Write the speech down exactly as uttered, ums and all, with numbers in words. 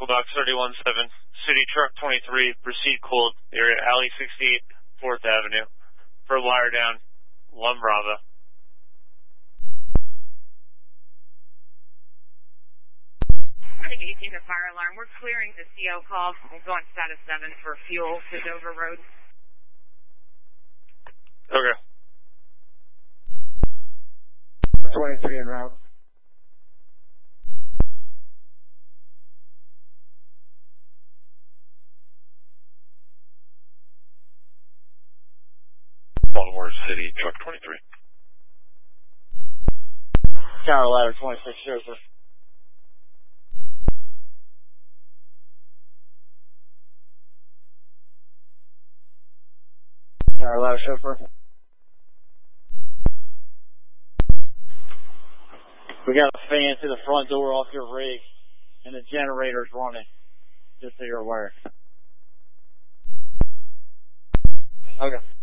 Eagle Box thirty-one seven, City Truck twenty-three, proceed cold, area Alley sixty-eight, fourth Avenue, for wire down, Lum Bravo. eighteen to fire alarm. We're clearing the C O call. We'll go on status seven for fuel to Dover Road. Okay. twenty-three en route. Baltimore City Truck twenty-three. Tower Ladder twenty-six, chauffeur. Tower Ladder, chauffeur. We got a fan to the front door off your rig, and the generator's running, just so you're aware. Okay.